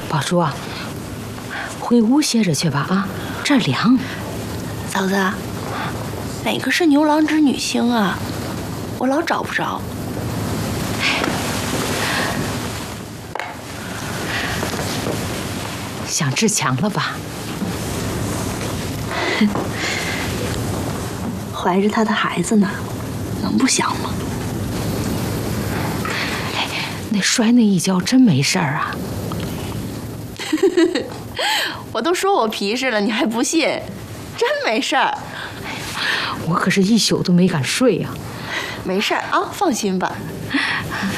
宝珠啊，回屋歇着去吧啊，这儿凉。 嫂子，哪个是牛郎织女星啊？我老找不着。 想志强了吧？ 怀着他的孩子呢，能不想吗？ 那摔那一跤真没事儿啊？ 我都说我皮实了，你还不信？真没事儿。 我可是一宿都没敢睡呀。 没事儿啊，放心吧。